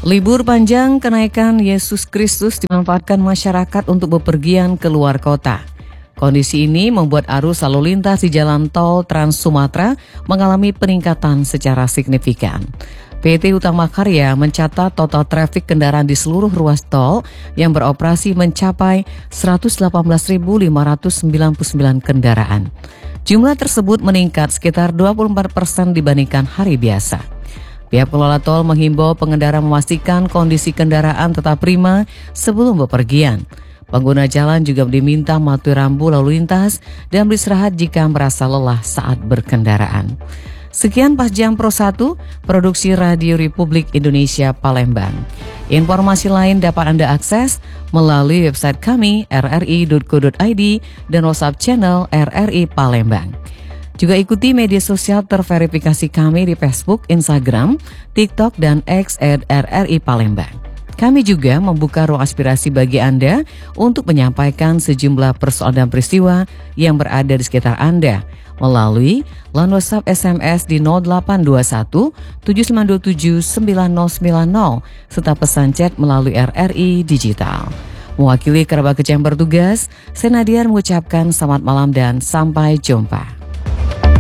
Libur panjang kenaikan Yesus Kristus dimanfaatkan masyarakat untuk bepergian ke luar kota. Kondisi ini membuat arus lalu lintas di jalan tol Trans Sumatera mengalami peningkatan secara signifikan. PT Utama Karya mencatat total trafik kendaraan di seluruh ruas tol yang beroperasi mencapai 118.599 kendaraan. Jumlah tersebut meningkat sekitar 24% dibandingkan hari biasa. Pihak pengelola tol menghimbau pengendara memastikan kondisi kendaraan tetap prima sebelum bepergian. Pengguna jalan juga diminta mematuhi rambu lalu lintas dan beristirahat jika merasa lelah saat berkendaraan. Sekian Pas Jam Pro 1, Produksi Radio Republik Indonesia Palembang. Informasi lain dapat Anda akses melalui website kami rri.co.id dan WhatsApp channel RRI Palembang. Juga ikuti media sosial terverifikasi kami di Facebook, Instagram, TikTok, dan X @RRI Palembang. Kami juga membuka ruang aspirasi bagi Anda untuk menyampaikan sejumlah persoalan dan peristiwa yang berada di sekitar Anda melalui line WhatsApp SMS di 0821 7927 9090 serta pesan chat melalui RRI Digital. Mewakili kerabat kerja yang bertugas, saya Nadia mengucapkan selamat malam dan sampai jumpa.